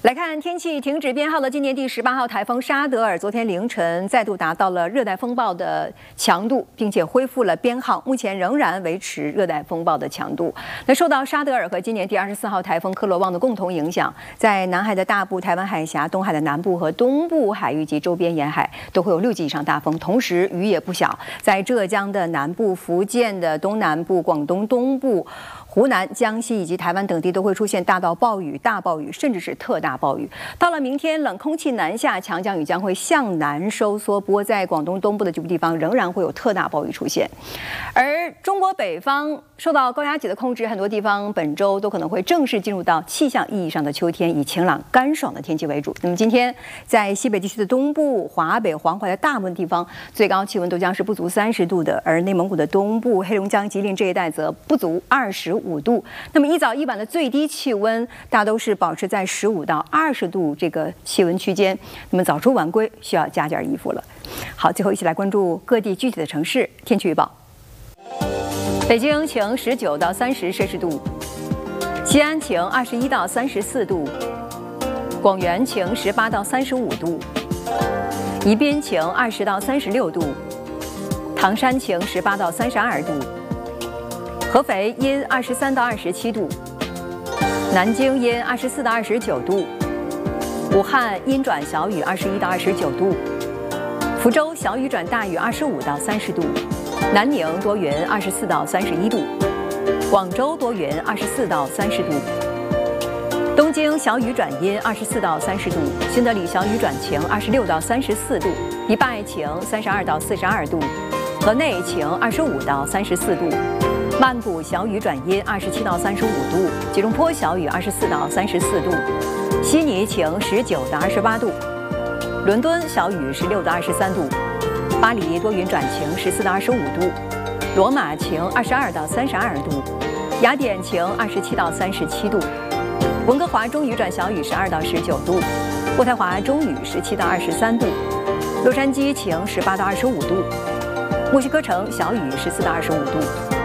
来看天气，停止编号的今年第18号台风沙德尔，昨天凌晨再度达到了热带风暴的强度，并且恢复了编号，目前仍然维持热带风暴的强度。那受到沙德尔和今年第24号台风克罗旺的共同影响，在南海的大部、台湾海峡、东海的南部和东部海域及周边沿海都会有6级以上大风，同时雨也不小，在浙江的南部、福建的东南部、广东东部、湖南、江西以及台湾等地都会出现大到暴雨、大暴雨，甚至是特大暴雨。到了明天，冷空气南下，强降雨将会向南收缩，不过在广东东部的局部地方仍然会有特大暴雨出现。而中国北方受到高压脊的控制，很多地方本周都可能会正式进入到气象意义上的秋天，以晴朗干爽的天气为主。那么今天在西北地区的东部、华北、黄淮的大部分地方，最高气温都将是不足30度的，而内蒙古的东部、黑龙江、吉林这一带则不足25度。那么一早一晚的最低气温大都是保持在15到20度这个气温区间。那么早出晚归需要加件衣服了。好，最后一起来关注各地具体的城市天气预报。北京晴19到30摄氏度，西安晴21到34度，广元晴18到35度，宜宾晴20到36度，唐山晴18到32度，合肥阴23到27度，南京阴24到29度，武汉阴转小雨21到29度，福州小雨转大雨25到30度，南宁多云24到31度，广州多云24到30度，东京小雨转阴24到30度，新德里小雨转晴26到34度，迪拜晴32到42度，河内晴25到34度，曼谷小雨转阴27到35度，吉隆坡小雨24到34度，悉尼晴19到28度，伦敦小雨16到23度，巴黎多云转晴14到25度，罗马晴22到32度，雅典晴27到37度，温哥华中雨转小雨12到19度，渥太华中雨17到23度，洛杉矶晴18到25度，墨西哥城小雨14到25度。